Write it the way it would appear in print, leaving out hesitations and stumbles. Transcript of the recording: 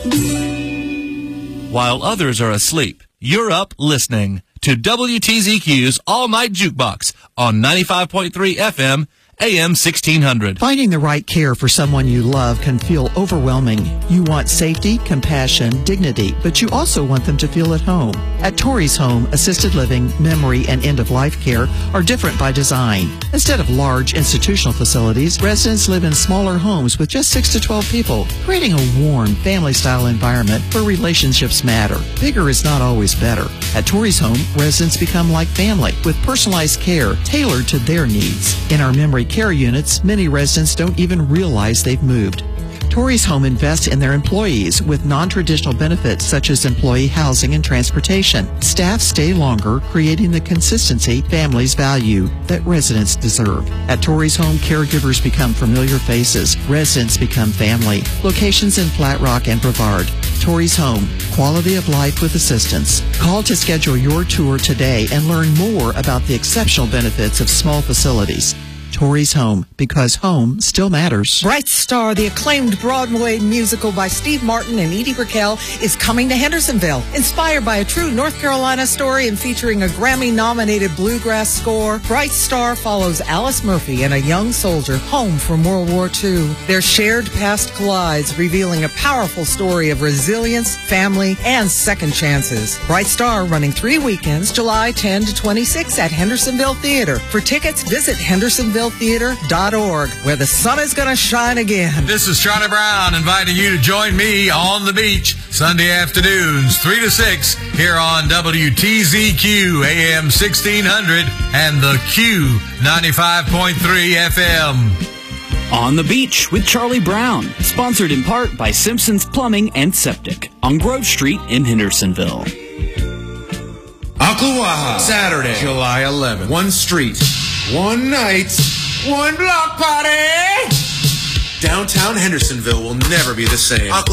While others are asleep, you're up listening to WTZQ's All Night Jukebox on 95.3 FM, AM 1600. Finding the right care for someone you love can feel overwhelming. You want safety, compassion, dignity, but you also want them to feel at home. At Torrey's Home, assisted living, memory, and end-of-life care are different by design. Instead of large institutional facilities, residents live in smaller homes with just 6 to 12 people, creating a warm, family-style environment where relationships matter. Bigger is not always better. At Torrey's Home, residents become like family with personalized care tailored to their needs. In our memory care units, many residents don't even realize they've moved. Torrey's Home invests in their employees with non-traditional benefits such as employee housing and transportation. Staff stay longer, creating the consistency families value that residents deserve. At Torrey's Home, caregivers become familiar faces. Residents become family. Locations in Flat Rock and Brevard. Torrey's Home, quality of life with assistance. Call to schedule your tour today and learn more about the exceptional benefits of small facilities. Torrey's Home, because home still matters. Bright Star, the acclaimed Broadway musical by Steve Martin and Edie Brickell, is coming to Hendersonville. Inspired by a true North Carolina story and featuring a Grammy-nominated bluegrass score, Bright Star follows Alice Murphy and a young soldier home from World War II. Their shared past collides, revealing a powerful story of resilience, family, and second chances. Bright Star running 3 weekends, July 10 to 26 at Hendersonville Theater. For tickets, visit hendersonvilletheater.org, where the sun is going to shine again. This is Charlie Brown inviting you to join me on the beach Sunday afternoons 3 to 6 here on WTZQ AM 1600 and the Q 95.3 FM. On the Beach with Charlie Brown, sponsored in part by Simpson's Plumbing and Septic on Grove Street in Hendersonville. Ocklawaha, Saturday, July 11th. One street, one night, one block party. Downtown Hendersonville will never be the same.